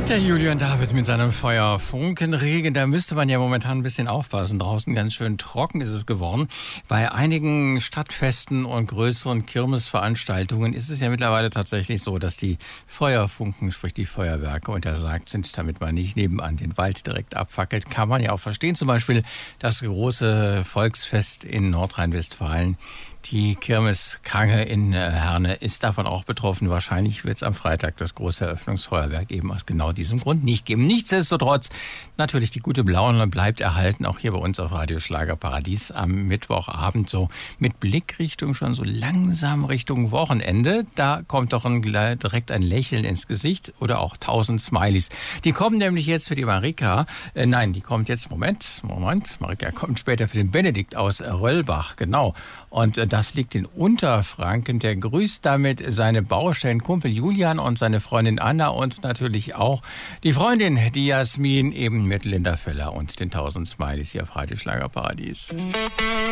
Der Julian David mit seinem Feuerfunkenregen, da müsste man ja momentan ein bisschen aufpassen. Draußen ganz schön trocken ist es geworden. Bei einigen Stadtfesten und größeren Kirmesveranstaltungen ist es ja mittlerweile tatsächlich so, dass die Feuerfunken, sprich die Feuerwerke, untersagt sind, damit man nicht nebenan den Wald direkt abfackelt. Kann man ja auch verstehen. Zum Beispiel das große Volksfest in Nordrhein-Westfalen. Die Kirmes Krange in Herne ist davon auch betroffen. Wahrscheinlich wird es am Freitag das große Eröffnungsfeuerwerk eben aus genau diesem Grund nicht geben. Nichtsdestotrotz, natürlich die gute Laune bleibt erhalten, auch hier bei uns auf Radio Schlagerparadies am Mittwochabend, so mit Blickrichtung schon so langsam Richtung Wochenende. Da kommt doch direkt ein Lächeln ins Gesicht oder auch 1000 Smileys. Die kommen nämlich jetzt für die Marika, die kommt jetzt, Moment, Marika kommt später für den Benedikt aus Röllbach, genau. Und das liegt in Unterfranken. Der grüßt damit seine Baustellenkumpel Julian und seine Freundin Anna und natürlich auch die Freundin, die Jasmin, eben mit Linda Völler und den 1000 Smileys hier auf Radio Schlagerparadies.